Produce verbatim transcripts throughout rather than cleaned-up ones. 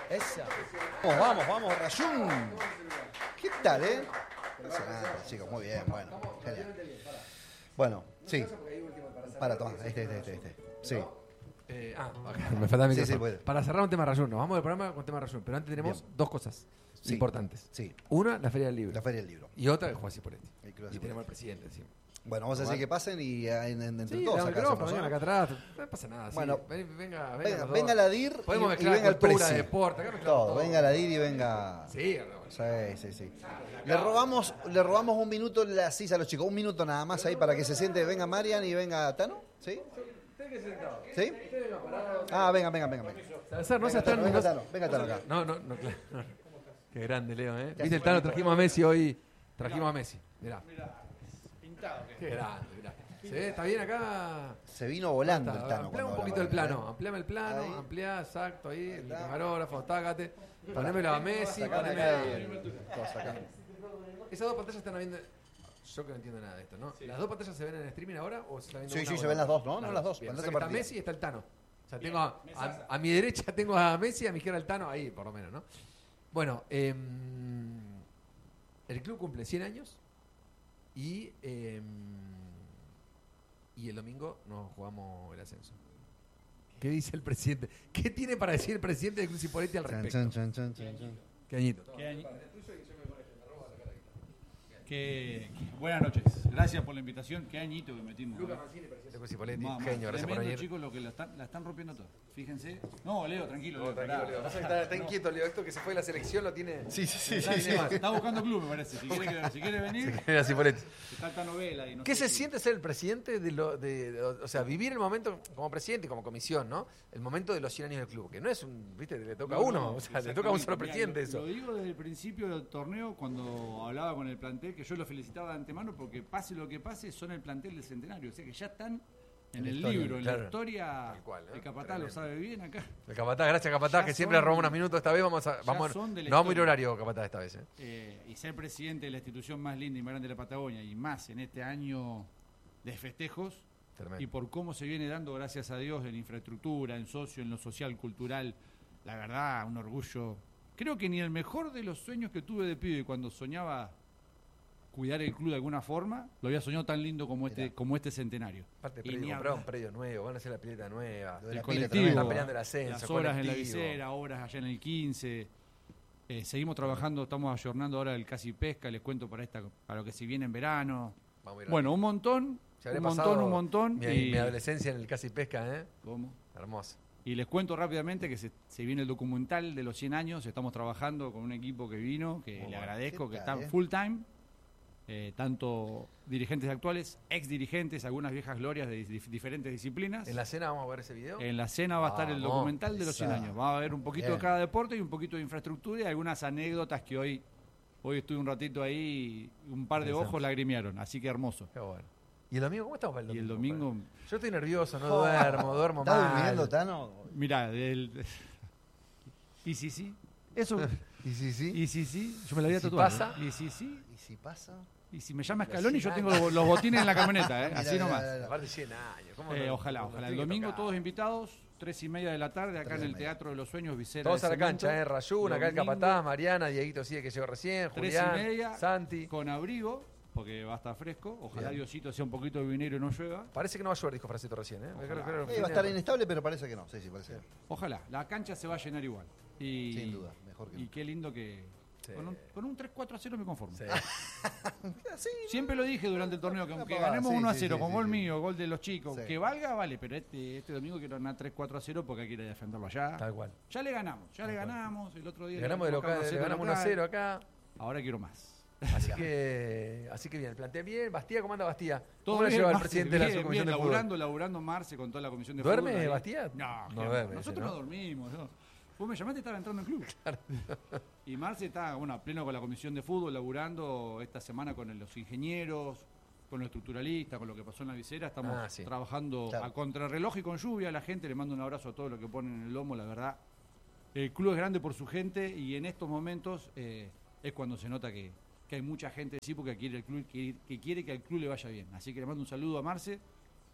Esa. Vamos, vamos, vamos, Rayún. ¿Qué tal, eh? Impresionante, chicos, muy bien, bueno. Genial. Bueno, sí. Para, toma, este, este, este, este. Sí. Eh, ah, okay. Me falta mi sí, sí, Para cerrar un tema Rayún, nos vamos del programa con tema Rayún, pero antes tenemos bien. dos cosas sí. importantes. Sí. Una, la Feria del Libro. La Feria del Libro. Y otra, el Juan Cipoletti. Y tenemos al presidente encima. Bueno, vamos a decir que pasen y en, en, entre sí, todos acá. Micrófono, vengan acá atrás, no pasa nada. Bueno, sí. venga, venga, venga, venga la D I R Podemos y, y venga el presidente. Deporte, acá todo, todo, venga la D I R y venga. Sí, sí, sí, sí. Le robamos, le robamos un minuto la silla a los chicos, un minuto nada más ahí para que se siente. Venga Marian y venga Tano, ¿sí? ¿Sí? Ah, venga, venga, venga, venga. Salazar, no seas tan. Venga Tano, venga Tano acá. No, no, no, claro. Qué grande, Leo, ¿eh? Viste el Tano, trajimos a Messi hoy. Trajimos a Messi. Mirá. Pintado. Qué grande, mirá. ¿Se ve? ¿Está bien acá? Se vino volando el Tano. Ampliame un poquito el plano. Ampliame el plano. Ahí. Ampliá, exacto, ahí. El camarógrafo, tácate. Ponémelo a Messi. Poneme a... Esas dos pantallas están viendo. Yo que no entiendo nada de esto, ¿no? Sí. ¿Las dos pantallas se ven en streaming ahora o se están viendo? Sí, una sí, se ven las dos, ¿no? Las no las dos. Bien, o sea que está Messi y está el Tano. O sea, tengo a, a, a mi derecha tengo a Messi y a mi izquierda el Tano, ahí por lo menos, ¿no? Bueno, eh, el club cumple cien años y, eh, y el domingo nos jugamos el ascenso. ¿Qué dice el presidente? ¿Qué tiene para decir el presidente del Club Cipoletti al respecto? Chan, chan, chan, chan, chan. ¿Qué añito? ¿Qué añito? Que, buenas noches, gracias por la invitación. Qué añito que metimos. Lucas Mancini, presidente de Cipoletti, Mamá, genio, gracias por venir. Chicos, lo que la están, la están rompiendo todo. Fíjense. No, Leo, tranquilo. No, Leo, tranquilo, Leo. Pasa que está, está inquieto, Leo. Esto que se fue de la selección lo tiene. Sí, sí, sí. Está, sí, sí. está buscando club, me parece. Si quiere, si quiere venir. Si quiere Cipoletti. Está esta novela. Y no ¿Qué sé se si... siente ser el presidente de lo. De, de, o sea, vivir el momento como presidente y como comisión, ¿no? El momento de los cien años del club. Que no es un. ¿Viste? Le toca no, a uno. No, o sea, le toca a un solo presidente Mira, eso. Lo, lo digo desde el principio del torneo, cuando hablaba con el plantel, que yo lo felicitaba de antemano porque pase lo que pase, son el plantel del Centenario. O sea que ya están en el historia, libro, en claro. la historia. Cual, ¿eh? El Capataz lo sabe bien acá. El Capataz, gracias Capataz, Ya que siempre son, robó unos minutos esta vez. Vamos a, vamos, no vamos a ir horario Capataz esta vez. ¿eh? Eh, y ser presidente de la institución más linda y más grande de la Patagonia, y más en este año de festejos, tremendo. Y por cómo se viene dando, gracias a Dios, en infraestructura, en socio, en lo social, cultural, la verdad, un orgullo. Creo que ni el mejor de los sueños que tuve de pibe cuando soñaba cuidar el club de alguna forma, lo había soñado tan lindo como este, Mirá. como este centenario. Aparte, predio, compraron un predio nuevo, van a hacer la pileta nueva, el colectivo, están peleando el ascenso, las obras en la visera, obras allá en el quince. Eh, seguimos trabajando, estamos ayornando ahora el Casi Pesca, les cuento para esta para lo que si viene en verano. Bueno, un montón, un montón, un montón. Mi, y... mi adolescencia en el Casi Pesca, ¿eh? ¿Cómo? Hermoso. Y les cuento rápidamente que se, se viene el documental de los cien años, estamos trabajando con un equipo que vino, que oh, le agradezco, que está eh? full time. Eh, tanto dirigentes actuales, ex dirigentes, algunas viejas glorias de dif diferentes disciplinas. ¿En la cena vamos a ver ese video? En la cena va a estar ah, el documental de los cien años. Va a haber un poquito Bien. de cada deporte y un poquito de infraestructura y algunas anécdotas que hoy hoy estuve un ratito ahí y un par de ojos lagrimearon. Así que hermoso. Qué bueno. ¿Y el domingo cómo estamos para el domingo? Y el domingo... Yo estoy nervioso, no oh, duermo, duermo mal. ¿Estás durmiendo, Tano? Mirá, del... y sí, sí. Eso... ¿Y sí, sí? Y sí, sí. Yo me la había si tatuado. pasa? ¿Y sí, sí? ¿Y si pasa? Y si me llama Scaloni, yo tengo los, los botines en la camioneta, ¿eh? Así nomás. Aparte cien años. ¿Cómo eh, no, ojalá, ojalá. El domingo todos invitados, tres y media de la tarde, acá en el Teatro de los Sueños, Visera. Todos a la cancha, ¿eh? Rayún, acá el Capataz, Mariana, Dieguito sigue que llegó recién, Julián, tres y media, Santi. Con abrigo, porque va a estar fresco. Ojalá Bien. Diosito sea un poquito de vinero y no llueva. Parece que no va a llover, dijo Fracito recién, ¿eh? Creo, creo, eh, va a estar inestable, pero parece que no. Sí, sí, parece. Ojalá. La cancha se va a llenar igual. Y, Sin duda, mejor que Y no. qué lindo que... Sí. Con un, con un tres cuatro a cero me conformo. Sí. sí, Siempre lo dije durante el torneo, que aunque ganemos sí, uno a cero, sí, con sí, gol sí. mío, gol de los chicos, sí. que valga, vale, pero este, este domingo quiero ganar tres cuatro a cero porque hay que ir a defenderlo allá. Tal cual. Ya le ganamos, ya Tal le ganamos, el otro día le ganamos de local, le ganamos uno a cero acá. Ahora quiero más. Así que, así que bien, plantea bien. Bastía, ¿cómo anda Bastía? Todo ¿Cómo bien, lleva el Marce, presidente bien, de la comisión bien, de fútbol? laburando, laburando Marce con toda la comisión de ¿Duerme fútbol. ¿Duerme Bastía? No, no duerme. Nosotros ¿no? no dormimos, ¿no? Vos me llamaste y estaba entrando en club. Claro. Y Marce está, bueno, a pleno con la comisión de fútbol, laburando esta semana con los ingenieros, con los estructuralistas, con lo que pasó en la visera. Estamos ah, sí. trabajando claro. a contrarreloj y con lluvia. A la gente le mando un abrazo a todos los que ponen en el lomo, la verdad. El club es grande por su gente y en estos momentos eh, es cuando se nota que, que hay mucha gente, sí, porque quiere, el club, que, que quiere que al club le vaya bien. Así que le mando un saludo a Marce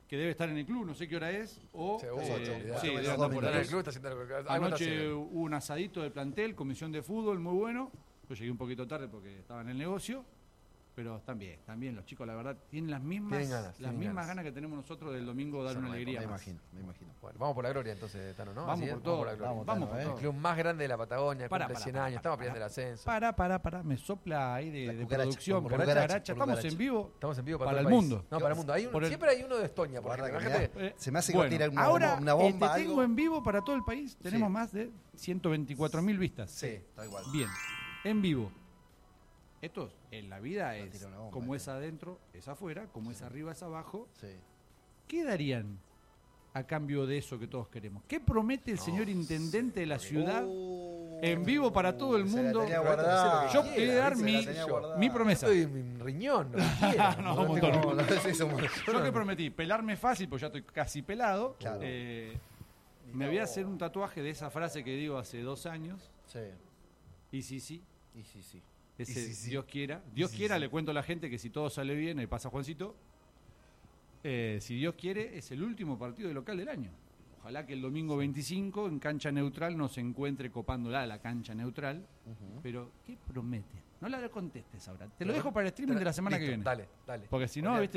que debe estar en el club, no sé qué hora es, o Seguro, eh, sí, sí, debe dos andar por minutos. ahí. En el club está haciendo algo- algo está Anoche haciendo. hubo un asadito del plantel, comisión de fútbol, muy bueno. Yo llegué un poquito tarde porque estaba en el negocio, pero están bien, están bien. Los chicos, la verdad, tienen las mismas Tienen ganas, las tienen mismas ganas. ganas que tenemos nosotros del domingo dar una alegría Me más. imagino, me imagino. Bueno, vamos por la gloria entonces, Tano, ¿no? Vamos Así por es, todo, la gloria. vamos, vamos Tano, por eh. todo. El club más grande de la Patagonia, Pará, cumple pará, cien pará, años, pará, estamos pará. pidiendo el ascenso. Pará, pará, pará, me sopla ahí de, La de cucaracha, producción, por por la cucaracha, cucaracha. por Estamos cucaracha. en vivo. Estamos en vivo para, Para todo el país. mundo. No, para el mundo. Hay un- Por el- Siempre hay uno de Estonia, por Guarda ejemplo. que La gente- Eh, se me hace que va a tirar una ahora bomba- una bomba, eh, te tengo algo. en vivo para todo el país. Tenemos Sí. más de ciento veinticuatro mil vistas. Sí, tal igual. Bien, en vivo. Esto en la vida Va a es tirar una bomba, como eh. es adentro, es afuera, como es arriba, es abajo. Sí. ¿Qué darían a cambio de eso que todos queremos? ¿Qué promete el señor intendente de la ciudad Uh, en vivo para todo el se la mundo? tenía Roberto, guardada. Yo quiera, quería dar dice, mi, la tenía guardada. mi promesa. Yo estoy en mi riñón, lo que quiera. No, No un tengo- montón. No, no, sí, somos- Yo que prometí, pelarme fácil, porque ya estoy casi pelado. Claro. Eh, me voy a hacer un tatuaje de esa frase que digo hace dos años. Sí, Y sí, sí. y sí, sí. Ese Y sí, sí. Dios quiera. Dios sí, quiera, sí. le cuento a la gente que si todo sale bien, ahí pasa Juancito. eh, si Dios quiere, es el último partido de local del año. Ojalá que el domingo veinticinco en cancha neutral nos encuentre copándola la cancha neutral. Pero, ¿qué promete? No la contestes ahora. Te lo dejo para el streaming de la semana que Listo, viene. Dale, dale. Porque si no, Olvidate. ¿viste?